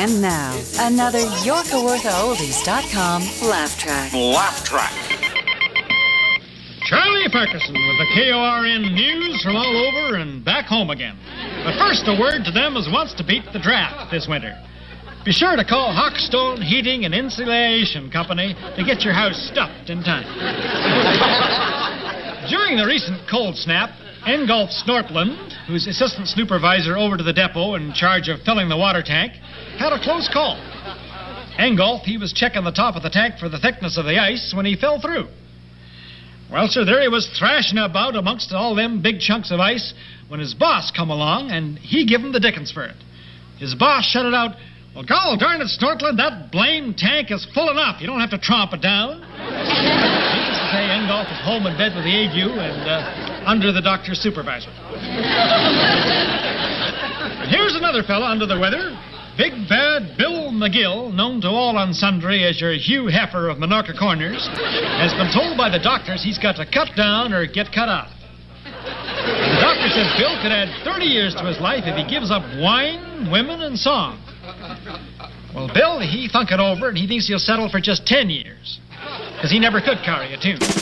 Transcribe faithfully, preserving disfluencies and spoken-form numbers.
And now, another Yorkawortha Oldies dot com laugh track. Laugh track. Charlie Ferguson with the K O R N news from all over and back home again. But first, a word to them as wants to beat the draft this winter. Be sure to call Hawkstone Heating and Insulation Company to get your house stuffed in time. During the recent cold snap, Engulf Snortland, who's assistant supervisor over to the depot in charge of filling the water tank, had a close call. Engulf, he was checking the top of the tank for the thickness of the ice when he fell through. Well, sir, there he was thrashing about amongst all them big chunks of ice when his boss come along and he give him the dickens for it. His boss shouted out, "Well, gol darn it, Snortland, that blame tank is full enough. You don't have to tromp it down." Needless to say, Engulf was home in bed with the ague and uh, under the doctor's supervision. Here's another fella under the weather. Big bad Bill McGill, known to all and sundry as your Hugh Heifer of Minorca Corners, has been told by the doctors he's got to cut down or get cut off. The doctor says Bill could add thirty years to his life if he gives up wine, women, and song. Well, Bill, he thunk it over, and he thinks he'll settle for just ten years, because he never could carry a tune.